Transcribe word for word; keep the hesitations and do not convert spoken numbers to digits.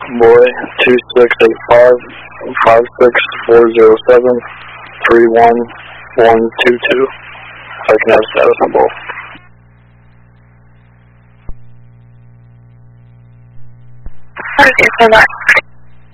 boy, two six eight five, five six four zero seven, three one one two two. I can have status on both. Okay, so that